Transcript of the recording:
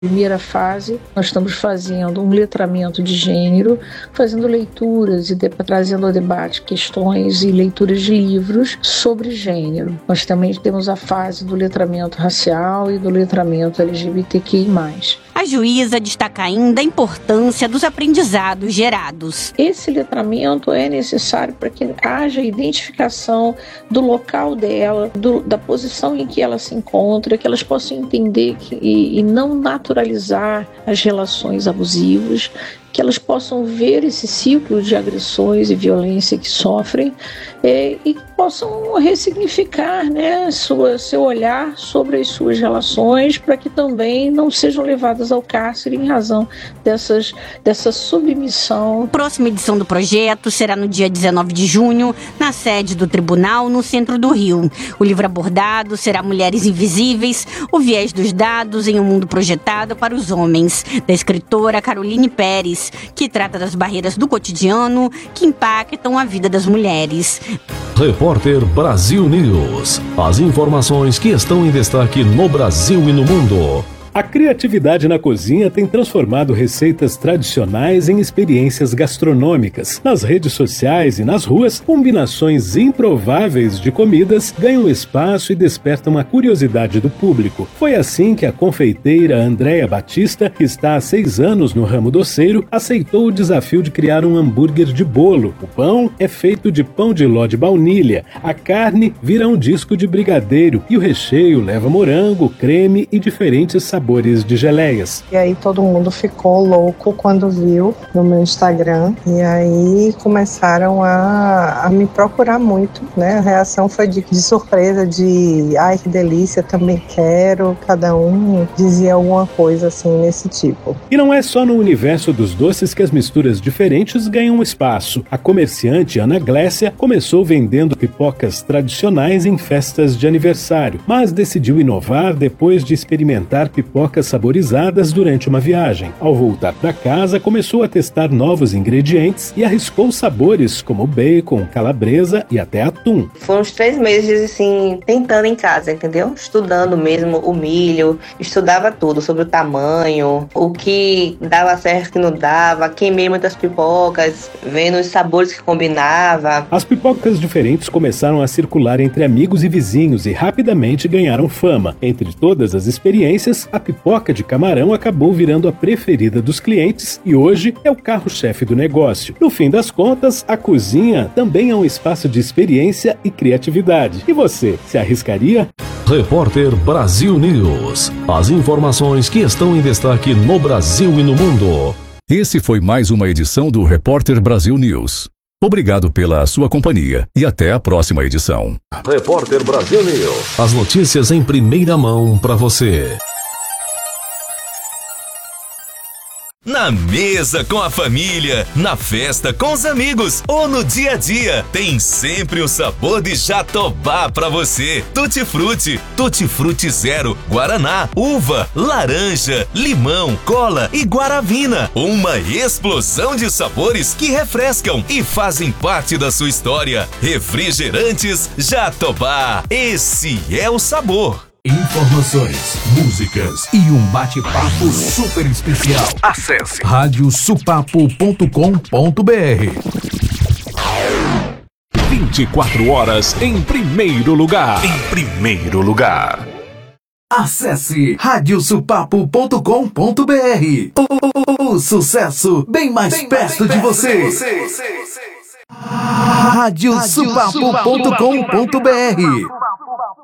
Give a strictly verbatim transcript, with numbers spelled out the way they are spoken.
Primeira fase, nós estamos fazendo um letramento de gênero, fazendo leituras e de, trazendo ao debate questões e leituras de livros sobre gênero. Nós também temos a fase do letramento racial e do letramento L G B T Q I mais. A juíza destaca ainda a importância dos aprendizados gerados. Esse letramento é necessário para que haja identificação do local dela, do, da posição em que ela se encontra, que elas possam entender que, e, e não naturalizar as relações abusivas, que elas possam ver esse ciclo de agressões e violência que sofrem é, e possam ressignificar, né, sua, seu olhar sobre as suas relações para que também não sejam levadas ao cárcere em razão dessas, dessa submissão. A próxima edição do projeto será no dia dezenove de junho, na sede do tribunal, no centro do Rio. O livro abordado será Mulheres Invisíveis, o viés dos dados em um mundo projetado para os homens, da escritora Caroline Pérez, que trata das barreiras do cotidiano que impactam a vida das mulheres. Repórter Brasil News. As informações que estão em destaque no Brasil e no mundo. A criatividade na cozinha tem transformado receitas tradicionais em experiências gastronômicas. Nas redes sociais e nas ruas, combinações improváveis de comidas ganham espaço e despertam a curiosidade do público. Foi assim que a confeiteira Andréa Batista, que está há seis anos no ramo doceiro, aceitou o desafio de criar um hambúrguer de bolo. O pão é feito de pão de ló de baunilha, a carne vira um disco de brigadeiro e o recheio leva morango, creme e diferentes sabores. sabores de geleias. E aí todo mundo ficou louco quando viu no meu Instagram e aí começaram a, a me procurar muito, né? A reação foi de, de surpresa, de ai que delícia, também quero, cada um dizia alguma coisa assim nesse tipo. E não é só no universo dos doces que as misturas diferentes ganham espaço. A comerciante Ana Glécia começou vendendo pipocas tradicionais em festas de aniversário, mas decidiu inovar depois de experimentar pipocas pipocas saborizadas durante uma viagem. Ao voltar para casa, começou a testar novos ingredientes e arriscou sabores como bacon, calabresa e até atum. Foram uns três meses, assim, tentando em casa, entendeu? Estudando mesmo o milho, estudava tudo sobre o tamanho, o que dava certo, o que não dava, queimei muitas pipocas, vendo os sabores que combinava. As pipocas diferentes começaram a circular entre amigos e vizinhos e rapidamente ganharam fama. Entre todas as experiências, a pipoca de camarão acabou virando a preferida dos clientes e hoje é o carro-chefe do negócio. No fim das contas, a cozinha também é um espaço de experiência e criatividade. E você, se arriscaria? Repórter Brasil News. As informações que estão em destaque no Brasil e no mundo. Esse foi mais uma edição do Repórter Brasil News. Obrigado pela sua companhia e até a próxima edição. Repórter Brasil News. As notícias em primeira mão para você. Na mesa com a família, na festa com os amigos ou no dia a dia, tem sempre o sabor de Jatobá pra você. Tutti Frutti, Tutti Frutti Zero, Guaraná, uva, laranja, limão, cola e guaravina. Uma explosão de sabores que refrescam e fazem parte da sua história. Refrigerantes Jatobá, esse é o sabor. Informações, músicas e um bate-papo super especial. Acesse rádio supapo ponto com ponto br. vinte e quatro horas em primeiro lugar. Em primeiro lugar. Acesse rádio supapo ponto com ponto br. O, o sucesso bem mais bem perto, mais de, perto você. de você. rádio supapo ponto com ponto br.